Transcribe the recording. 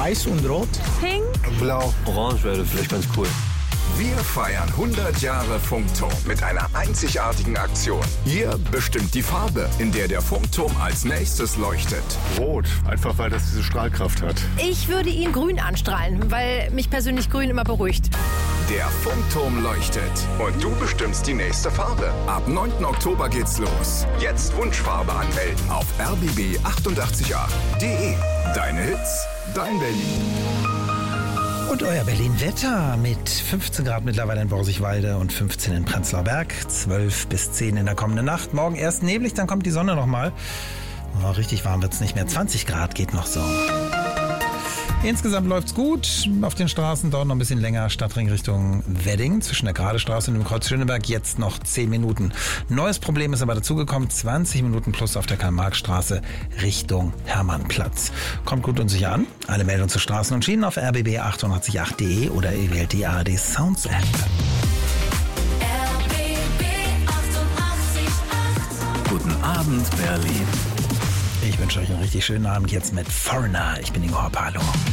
Weiß und Rot? Pink? Blau. Orange wäre vielleicht ganz cool. Wir feiern 100 Jahre Funkturm mit einer einzigartigen Aktion. Ihr bestimmt die Farbe, in der der Funkturm als nächstes leuchtet. Rot, einfach weil das diese Strahlkraft hat. Ich würde ihn grün anstrahlen, weil mich persönlich grün immer beruhigt. Der Funkturm leuchtet und du bestimmst die nächste Farbe. Ab 9. Oktober geht's los. Jetzt Wunschfarbe anmelden auf rbb888.de. Deine Hits, dein Berlin. Und euer Berlin-Wetter mit 15 Grad mittlerweile in Borsigwalde und 15 in Prenzlauer Berg, 12 bis 10 in der kommenden Nacht. Morgen erst neblig, dann kommt die Sonne nochmal. Oh, richtig warm wird's nicht mehr. 20 Grad geht noch so. Insgesamt läuft's gut. Auf den Straßen dauert noch ein bisschen länger. Stadtring Richtung Wedding zwischen der Gradestraße und dem Kreuz Schöneberg. Jetzt noch 10 Minuten. Neues Problem ist aber dazugekommen. 20 Minuten plus auf der Karl-Marx-Straße Richtung Hermannplatz. Kommt gut und sicher an. Alle Meldungen zu Straßen und Schienen auf rbb888.de oder ihr wählt die ARD Sounds App. RBB 88.8. Guten Abend, Berlin. Ich wünsche euch einen richtig schönen Abend jetzt mit Foreigner. Ich bin Ingo Hopp. Hallo.